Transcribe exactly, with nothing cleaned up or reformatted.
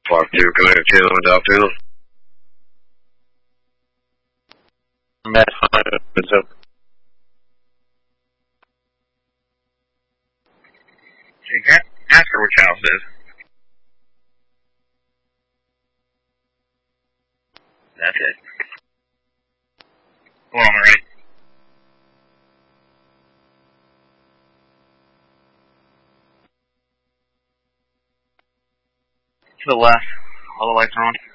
Block two, Commander Taylor, Doc Taylor. Matt, what's up? You can ask her which house it is. That's it. Go on the right. To the left. All the lights are on.